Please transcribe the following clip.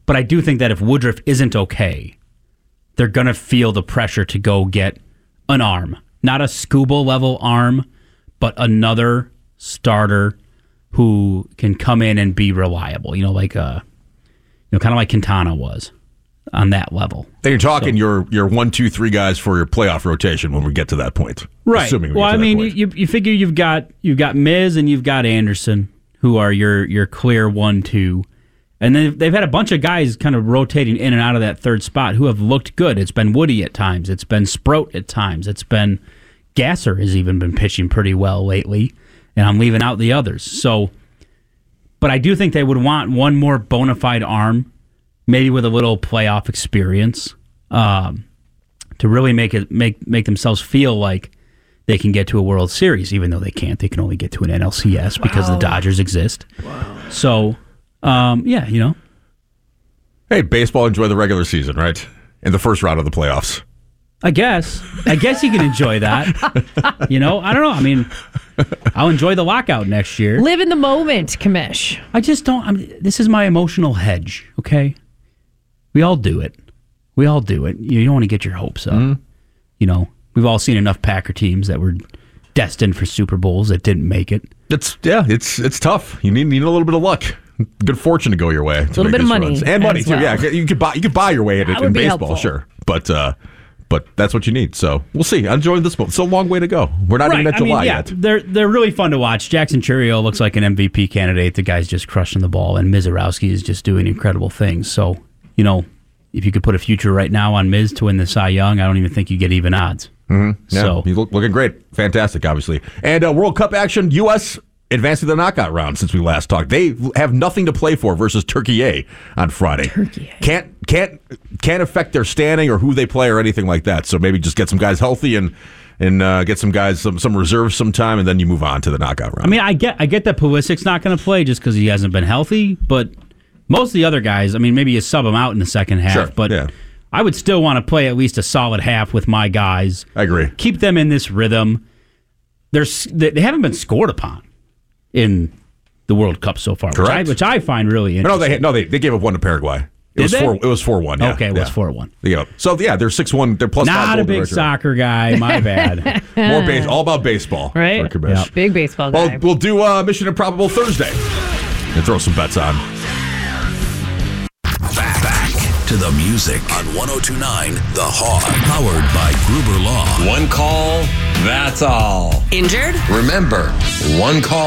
But I do think that if Woodruff isn't okay, they're going to feel the pressure to go get an arm. Not a Skubal-level arm, but another starter who can come in and be reliable. Kind of like Quintana was on that level. Then you're talking your 1, 2, 3 guys for your playoff rotation when we get to that point. Right. You figure you've got Miz and you've got Anderson, who are your clear 1, 2. And then they've had a bunch of guys kind of rotating in and out of that third spot who have looked good. It's been Woody at times. It's been Sproat at times. It's been Gasser has even been pitching pretty well lately. And I'm leaving out the others. So, but I do think they would want one more bona fide arm, maybe with a little playoff experience, to really make themselves feel like they can get to a World Series, even though they can't. They can only get to an NLCS because the Dodgers exist. Wow. So, Hey, baseball, enjoy the regular season, right? In the first round of the playoffs. I guess you can enjoy that. I don't know. I mean, I'll enjoy the lockout next year. Live in the moment, Kamish. I just don't. This is my emotional hedge, okay? We all do it. You don't want to get your hopes up. Mm-hmm. We've all seen enough Packer teams that were destined for Super Bowls that didn't make it. It's tough. You need a little bit of luck. Good fortune to go your way. A little bit of money. Runs. And money, too. Well. Yeah, you could buy your way in baseball, helpful. Sure. But that's what you need. So we'll see. I'm enjoying this. It's a long way to go. We're not even at July yet. They're really fun to watch. Jackson Churio looks like an MVP candidate. The guy's just crushing the ball, and Mizorowski is just doing incredible things. So, if you could put a future right now on Miz to win the Cy Young, I don't even think you get even odds. Mm-hmm. Yeah, so he's looking great. Fantastic, obviously. And World Cup action, U.S. advancing to the knockout round since we last talked. They have nothing to play for versus Turkey on Friday. Can't affect their standing or who they play or anything like that. So maybe just get some guys healthy and get some guys some reserves sometime, and then you move on to the knockout round. I mean, I get that Pulisic's not going to play just because he hasn't been healthy, but most of the other guys, I mean, maybe you sub them out in the second half, sure, but yeah. I would still want to play at least a solid half with my guys. I agree. Keep them in this rhythm. They haven't been scored upon in the World Cup so far, which I find really interesting. They gave up one to Paraguay. It was 4-1. Yeah. Okay, it was 4-1. Yeah. So they're 6-1. They're plus 5 Not a big soccer guy. My bad. All about baseball. Right. Yep. Big baseball guy. Well, we'll do Mission Improbable Thursday and throw some bets on. Back to the music on 102.9 The Hog, powered by Gruber Law. One call, that's all. Injured? Remember, one call.